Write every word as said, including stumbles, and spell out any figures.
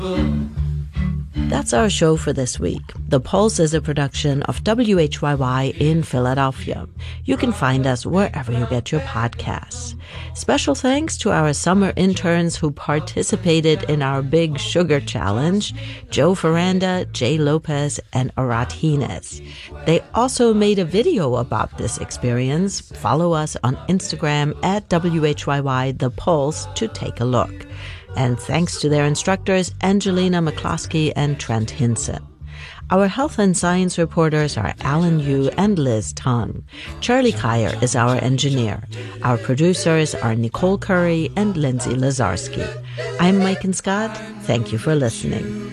That's our show for this week. The Pulse is a production of W H Y Y in Philadelphia. You can find us wherever you get your podcasts. Special thanks to our summer interns who participated in our Big Sugar Challenge, Joe Ferranda, Jay Lopez, and Arat Hines. They also made a video about this experience. Follow us on Instagram at W H Y Y The Pulse to take a look. And thanks to their instructors, Angelina McCloskey and Trent Hinson. Our health and science reporters are Alan Yu and Liz Tong. Charlie Kyer is our engineer. Our producers are Nicole Curry and Lindsay Lazarski. I'm Mike and Scott. Thank you for listening.